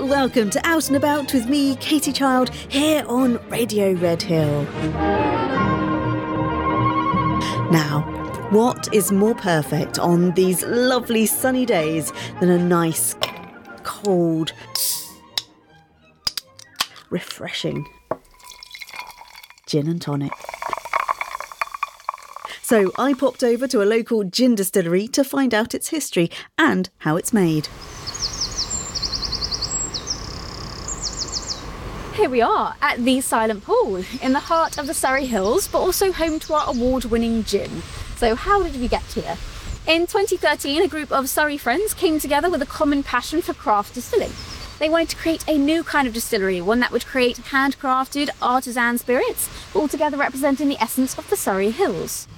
Welcome to Out and About with me, Katie Child, here on Radio Redhill. Now, what is more perfect on these lovely sunny days than a nice, cold, refreshing gin and tonic? So I popped over to a local gin distillery to find out its history and how it's made. Here we are at the Silent Pool in the heart of the Surrey Hills, but also home to our award-winning gin. So how did we get here? In 2013, a group of Surrey friends came together with a common passion for craft distilling. They wanted to create a new kind of distillery, one that would create handcrafted artisan spirits, all together representing the essence of the Surrey Hills.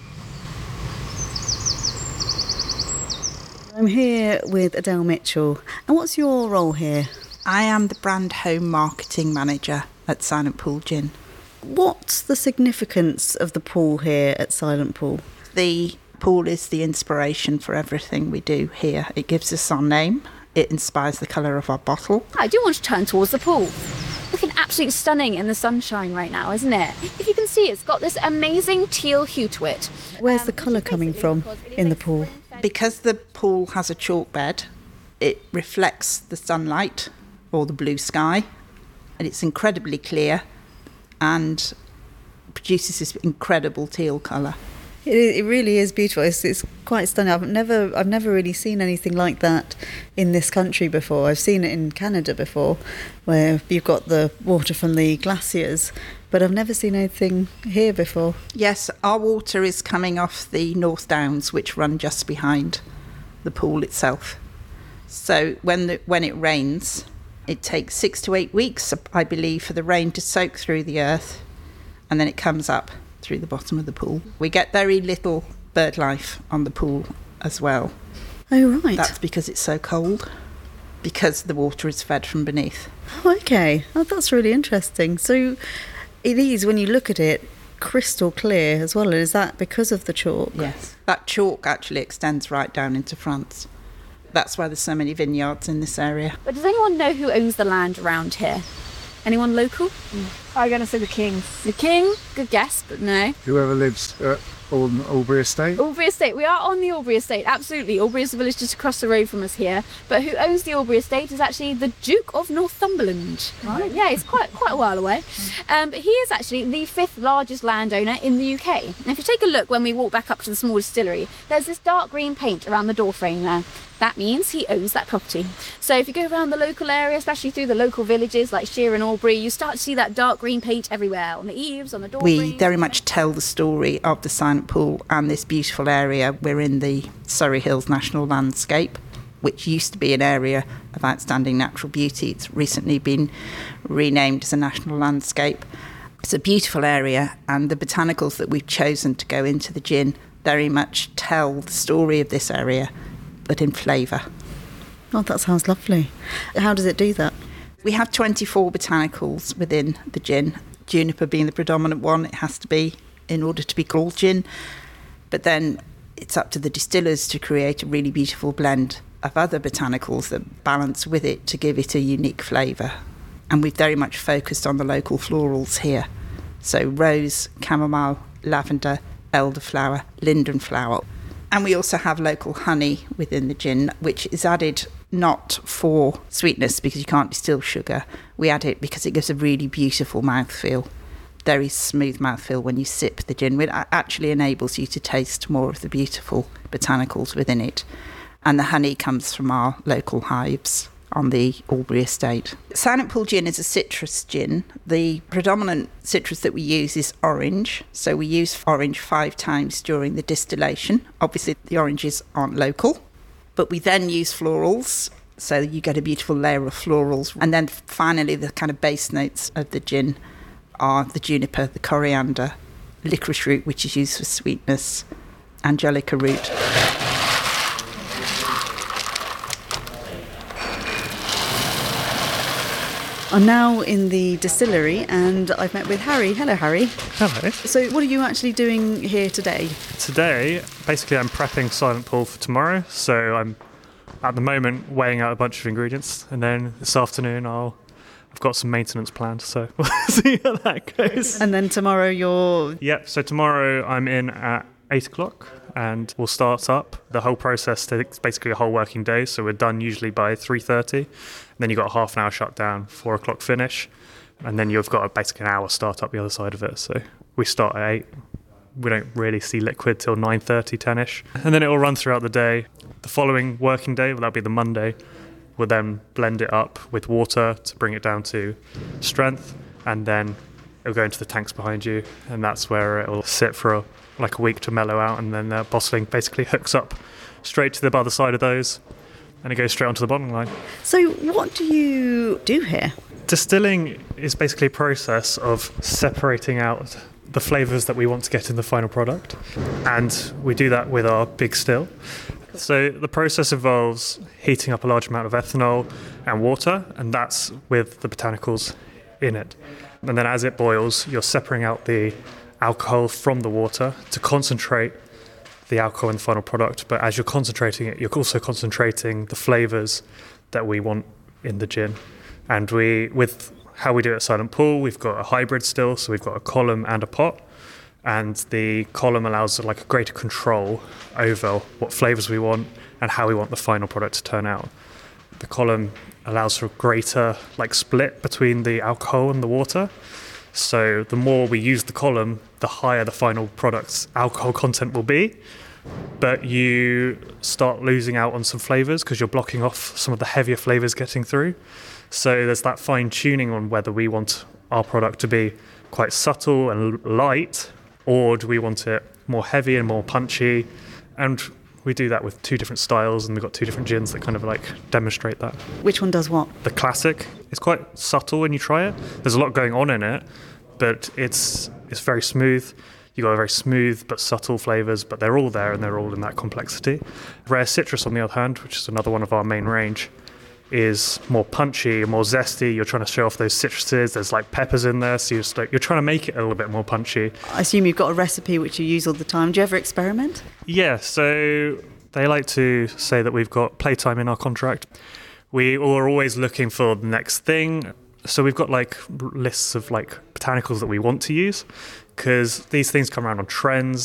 I'm here with Adele Mitchell. And what's your role here? I am the brand home marketing manager at Silent Pool Gin. What's the significance of the pool here at Silent Pool? The pool is the inspiration for everything we do here. It gives us our name. It inspires the colour of our bottle. I do want to turn towards the pool. Looking absolutely stunning in the sunshine right now, isn't it? If you can see, it's got this amazing teal hue to it. Where's the colour coming from in the pool? Because the pool has a chalk bed, it reflects the sunlight or the blue sky, and it's incredibly clear and produces this incredible teal colour. It really is beautiful. It's quite stunning. I've never really seen anything like that in this country before. I've seen it in Canada before, where you've got the water from the glaciers, but I've never seen anything here before. Yes, our water is coming off the North Downs, which run just behind the pool itself. So when it rains, it takes 6 to 8 weeks, I believe, for the rain to soak through the earth, and then it comes up through the bottom of the pool. We get very little bird life on the pool as well. Oh, right. That's because it's so cold, because the water is fed from beneath. Oh, okay. Oh, that's really interesting. So it is, when you look at it, crystal clear as well. Is that because of the chalk? Yes. That chalk actually extends right down into France. That's why there's so many vineyards in this area. But does anyone know who owns the land around here? Anyone local? I'm going to say the King. The King? Good guess, but no. Whoever lives on Albury Estate. Albury Estate. We are on the Albury Estate, absolutely. Albury is the village just across the road from us here. But who owns the Albury Estate is actually the Duke of Northumberland. Right? Yeah, it's quite a while away. But he is actually the 5th largest landowner in the UK. And if you take a look when we walk back up to the small distillery, there's this dark green paint around the door frame there. That means he owns that property. So if you go around the local area, especially through the local villages like Sheer and Albury, you start to see that dark green paint everywhere, on the eaves, on the door We frames. very much tell the story of the Silent Pool and this beautiful area. We're in the Surrey Hills National Landscape, which used to be an area of outstanding natural beauty. It's recently been renamed as a national landscape. It's a beautiful area, and the botanicals that we've chosen to go into the gin very much tell the story of this area, but in flavour. Oh, that sounds lovely. How does it do that? We have 24 botanicals within the gin, juniper being the predominant one. It has to be in order to be called gin. But then it's up to the distillers to create a really beautiful blend of other botanicals that balance with it to give it a unique flavour. And we've very much focused on the local florals here. So rose, chamomile, lavender, elderflower, lindenflower. And we also have local honey within the gin, which is added not for sweetness because you can't distill sugar. We add it because it gives a really beautiful mouthfeel, very smooth mouthfeel when you sip the gin. It actually enables you to taste more of the beautiful botanicals within it. And the honey comes from our local hives on the Albury Estate. Silent Pool Gin is a citrus gin. The predominant citrus that we use is orange. So we use orange 5 times during the distillation. Obviously, the oranges aren't local, but we then use florals. So you get a beautiful layer of florals. And then finally, the kind of base notes of the gin are the juniper, the coriander, licorice root, which is used for sweetness, angelica root. I'm now in the distillery and I've met with Harry. Hello, Harry. Hello. So what are you actually doing here today? Today, basically I'm prepping Silent Pool for tomorrow, so I'm at the moment weighing out a bunch of ingredients, and then this afternoon I've got some maintenance planned, so we'll see how that goes. And then tomorrow you're... Yep, so tomorrow I'm in at 8 o'clock and we'll start up. The whole process takes basically a whole working day, so we're done usually by 3:30. And then you've got a half an hour shutdown, 4 o'clock finish, and then you've got basically an hour start up the other side of it. So we start at 8. We don't really see liquid till 9:30, 10ish. And then it will run throughout the day. The following working day, well, that'll be the Monday, we'll then blend it up with water to bring it down to strength, and then it'll go into the tanks behind you, and that's where it'll sit for like a week to mellow out, and then bottling basically hooks up straight to the other side of those, and it goes straight onto the bottling line. So what do you do here? Distilling is basically a process of separating out the flavours that we want to get in the final product, and we do that with our big still. So the process involves heating up a large amount of ethanol and water, and that's with the botanicals in it. And then as it boils, you're separating out the alcohol from the water to concentrate the alcohol in the final product. But as you're concentrating it, you're also concentrating the flavours that we want in the gin. And with how we do it at Silent Pool, we've got a hybrid still, so we've got a column and a pot. And the column allows like a greater control over what flavours we want and how we want the final product to turn out. The column allows for a greater like split between the alcohol and the water. So the more we use the column, the higher the final product's alcohol content will be. But you start losing out on some flavours because you're blocking off some of the heavier flavours getting through. So there's that fine tuning on whether we want our product to be quite subtle and light, or do we want it more heavy and more punchy? And we do that with 2 different styles, and we've got 2 different gins that kind of like demonstrate that. Which one does what? The classic is quite subtle when you try it. There's a lot going on in it, but it's very smooth. You've got very smooth but subtle flavours, but they're all there and they're all in that complexity. Rare Citrus, on the other hand, which is another one of our main range, is more punchy, more zesty. You're trying to show off those citruses. There's like peppers in there, so you're trying to make it a little bit more punchy. I assume you've got a recipe which you use all the time. Do you ever experiment? Yeah, so they like to say that we've got playtime in our contract. We are always looking for the next thing. So we've got like lists of like botanicals that we want to use, because these things come around on trends.